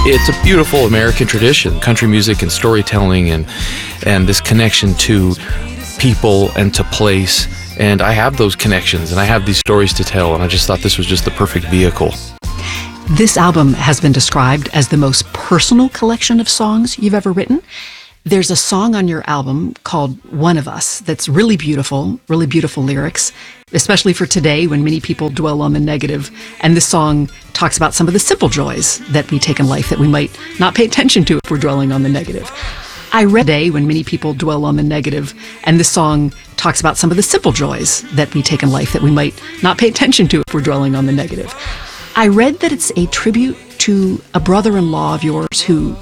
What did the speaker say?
It's a beautiful American tradition, country music and storytelling and this connection to people and to place. And I have those connections and I have these stories to tell, and I just thought this was just the perfect vehicle. This album has been described as the most personal collection of songs you've ever written. There's a song on your album called One of Us that's really beautiful lyrics, especially for today when many people dwell on the negative. And this song talks about some of the simple joys that we take in life that we might not pay attention to if we're dwelling on the negative. I read today when many people dwell on the negative, and this song talks about some of the simple joys that we take in life that we might not pay attention to if we're dwelling on the negative. I read that it's a tribute to a brother-in-law of yours who